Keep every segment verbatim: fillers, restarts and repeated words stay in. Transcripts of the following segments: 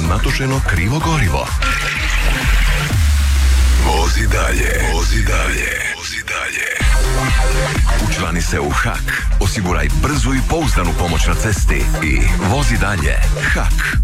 natočeno krivo gorivo. Vozi dalje, vozi dalje, vozi dalje. Učlani se u H A K, osiguraj brzu i pouzdanu pomoć na cesti i vozi dalje. H A K.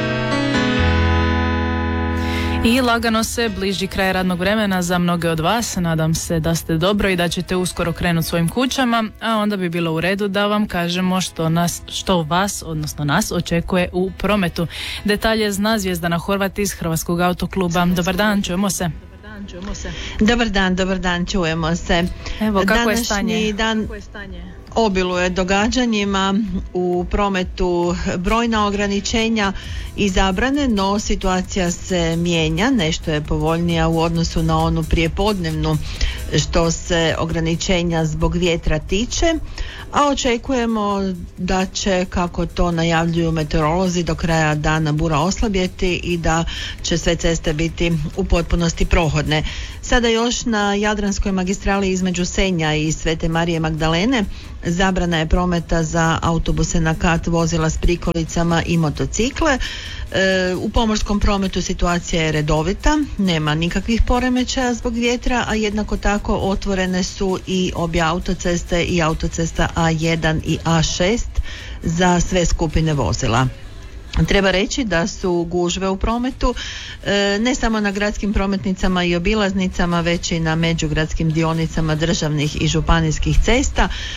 I lagano se bliži kraj radnog vremena za mnoge od vas. Nadam se da ste dobro i da ćete uskoro krenuti svojim kućama, a onda bi bilo u redu da vam kažemo što nas, što vas, odnosno nas, očekuje u prometu. Detalje zna Zvijezdana Horvat iz Hrvatskog autokluba. Dobar dan, čujemo se. Dobar dan, dobar dan, čujemo se. Evo, kako Današnji je stanje? dan obiluje događanjima u prometu, brojna ograničenja i zabrane, no situacija se mijenja, nešto je povoljnija u odnosu na onu prijepodnevnu što se ograničenja zbog vjetra tiče, a očekujemo da će, kako to najavljuju meteorolozi, do kraja dana bura oslabjeti i da će sve ceste biti u potpunosti prohodne. Sada još na Jadranskoj magistrali između Senja i Svete Marije Magdalene zabrana je prometa za autobuse na kat, vozila s prikolicama i motocikle. E, u pomorskom prometu situacija je redovita, nema nikakvih poremećaja zbog vjetra, a jednako tako otvorene su i obje autoceste i autocesta A jedan i A šest za sve skupine vozila. Treba reći da su gužve u prometu e, ne samo na gradskim prometnicama i obilaznicama, već i na međugradskim dionicama državnih i županijskih cesta.